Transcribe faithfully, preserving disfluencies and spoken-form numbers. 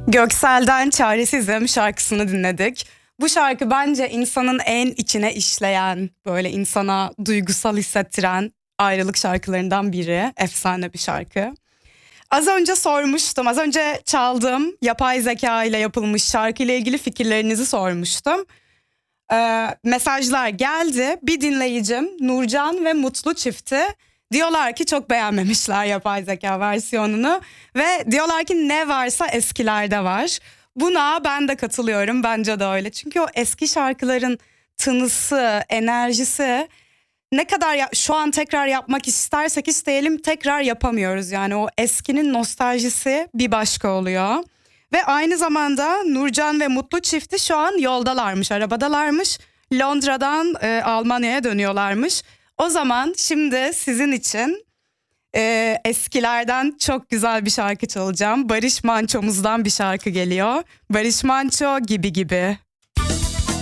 Göksel'den Çaresizim şarkısını dinledik. Bu şarkı bence insanın en içine işleyen, böyle insana duygusal hissettiren ayrılık şarkılarından biri. Efsane bir şarkı. Az önce sormuştum, az önce çaldığım yapay zeka ile yapılmış şarkıyla ilgili fikirlerinizi sormuştum. Ee, mesajlar geldi. Bir dinleyicim Nurcan ve Mutlu çifti diyorlar ki çok beğenmemişler yapay zeka versiyonunu ve diyorlar ki ne varsa eskilerde var. Buna ben de katılıyorum, bence de öyle. Çünkü o eski şarkıların tınısı, enerjisi ne kadar ya- şu an tekrar yapmak istersek isteyelim tekrar yapamıyoruz. Yani o eskinin nostaljisi bir başka oluyor. Ve aynı zamanda Nurcan ve Mutlu çifti şu an yoldalarmış, arabadalarmış. Londra'dan e, Almanya'ya dönüyorlarmış. O zaman şimdi sizin için e, eskilerden çok güzel bir şarkı çalacağım. Barış Manço'muzdan bir şarkı geliyor. Barış Manço gibi gibi.